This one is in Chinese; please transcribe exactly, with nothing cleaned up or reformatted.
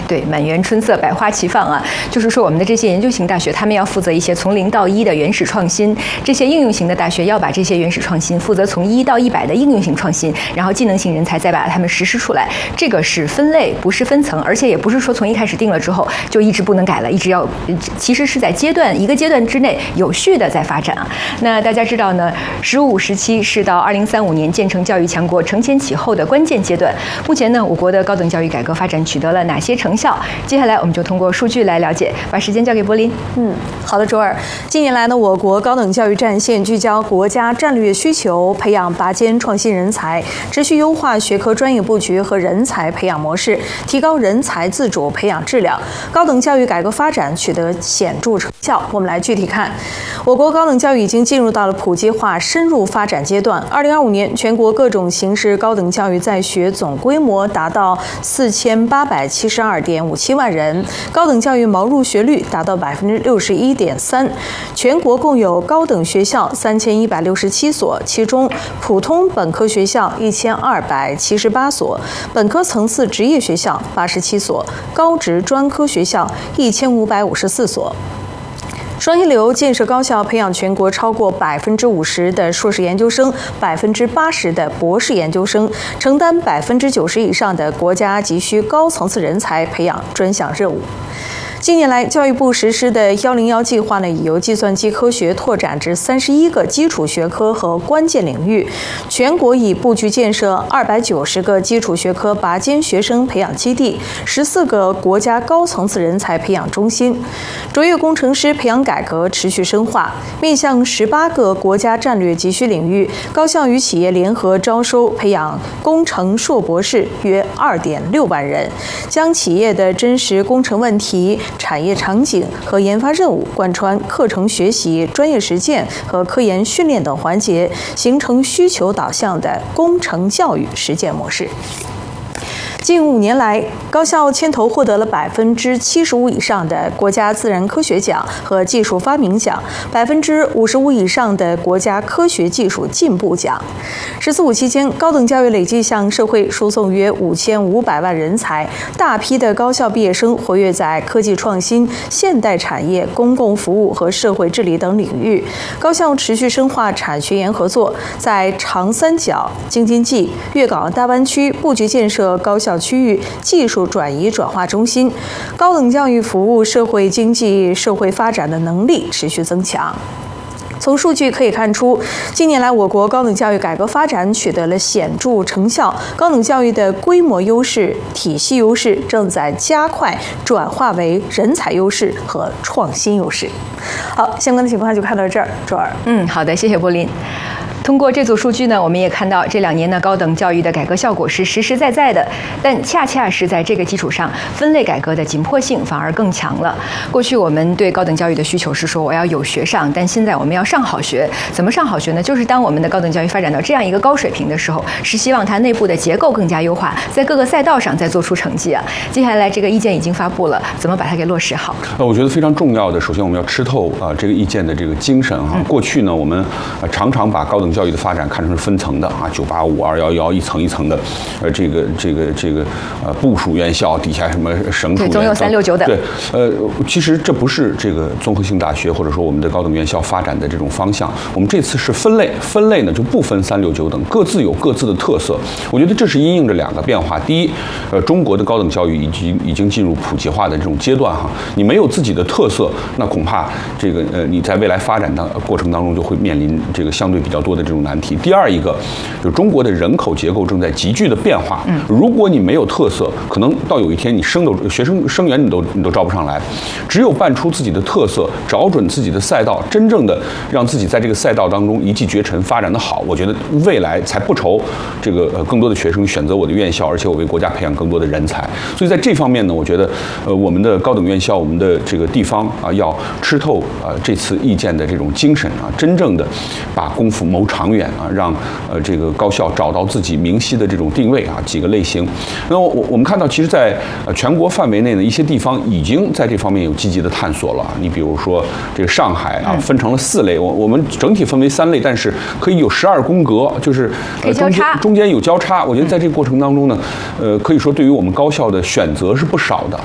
对，满园春色，百花齐放啊，就是说我们的这些研究型大学，他们要负责一些从零到一的原始创新；这些应用型的大学要把这些原始创新负责从一到一百的应用型创新，然后技能型人才再把它们实施出来。这个是分类，不是分层，而且也不是说从一开始定了之后就一直不能改了，一直要，其实是在阶段一个阶段之内有序的在发展啊。那大家知道呢，十五时期是到二零三五年建成教育强国承前启后的关键阶段。目前呢，我国的高等教育改革发展取得了哪些成效？接下来我们就通过数据来了解。把时间交给柏林。 嗯，好的，卓尔。近年来呢，我国高等教育战线聚焦国家战略需求，培养拔尖创新人才，持续优化学科专业布局和人才培养模式，提高人才自主培养质量。高等教育改革发展取得显著成效。我们来具体看，我国高等教育已经进入到了普及化深入发展阶段。二零二五年，全国各种形式高等教育在学总规模达到四千八百七十二点五七万人，高等教育毛入学率达到百分之六十一点三。全国共有高等学校三千一百六十七所，其中普通本科学校一千二百七十八所，本科层次职业学校八十七所，高职专科学校一千五百五十四所。双一流建设高校培养全国超过百分之五十的硕士研究生，百分之八十的博士研究生，承担百分之九十以上的国家急需高层次人才培养专项任务。近年来，教育部实施的“幺零幺”计划呢，已由计算机科学拓展至三十一个基础学科和关键领域，全国已布局建设二百九十个基础学科拔尖学生培养基地，十四个国家高层次人才培养中心。卓越工程师培养改革持续深化，面向十八个国家战略急需领域，高校与企业联合招收培养工程硕博士约二点六万人，将企业的真实工程问题、产业场景和研发任务贯穿课程学习、专业实践和科研训练等环节，形成需求导向的工程教育实践模式。近五年来，高校牵头获得了百分之七十五以上的国家自然科学奖和技术发明奖，百分之五十五以上的国家科学技术进步奖。“十四五”期间，高等教育累计向社会输送约五千五百万人才，大批的高校毕业生活跃在科技创新、现代产业、公共服务和社会治理等领域。高校持续深化产学研合作，在长三角、京津冀、粤港澳大湾区布局建设高校区域技术转移转化中心，高等教育服务社会经济社会发展的能力持续增强。从数据可以看出，近年来我国高等教育改革发展取得了显著成效，高等教育的规模优势、体系优势正在加快转化为人才优势和创新优势。好，相关的情况就看到这儿，卓尔。 嗯，好的，谢谢柏林。通过这组数据呢，我们也看到这两年呢，高等教育的改革效果是实实在在的，但恰恰是在这个基础上，分类改革的紧迫性反而更强了。过去我们对高等教育的需求是说我要有学上，但现在我们要上好学。怎么上好学呢？就是当我们的高等教育发展到这样一个高水平的时候，是希望它内部的结构更加优化，在各个赛道上再做出成绩啊。接下来这个意见已经发布了，怎么把它给落实好？ 呃，我觉得非常重要的，首先我们要吃透啊、呃、这个意见的这个精神哈、啊。过去呢，我们、呃、常常把高等教育的发展看成是分层的啊，九八五、二幺幺一层一层的，呃，这个这个这个呃部属院校底下什么省属院校， 总有三六九等。 对，呃，其实这不是这个综合性大学或者说我们的高等院校发展的这种方向。我们这次是分类，分类呢就不分三六九等，各自有各自的特色。我觉得这是因应着两个变化。第一，呃，中国的高等教育已经已经进入普及化的这种阶段哈，你没有自己的特色，那恐怕这个呃你在未来发展的过程当中就会面临这个相对比较多的这种难题。第二一个，就中国的人口结构正在急剧的变化。嗯，如果你没有特色，可能到有一天你生都学生生源你都你都招不上来。只有办出自己的特色，找准自己的赛道，真正的让自己在这个赛道当中一骑绝尘，发展的好，我觉得未来才不愁这个呃更多的学生选择我的院校，而且我为国家培养更多的人才。所以在这方面呢，我觉得呃我们的高等院校，我们的这个地方啊，要吃透啊、呃、这次意见的这种精神啊，真正的把功夫谋长远啊，让呃这个高校找到自己明晰的这种定位啊，几个类型。那我我们看到，其实在呃全国范围内呢，一些地方已经在这方面有积极的探索了。你比如说这个上海啊，分成了四类，我我们整体分为三类，但是可以有十二宫格，就是呃中间中间有交叉。我觉得在这个过程当中呢，呃可以说对于我们高校的选择是不少的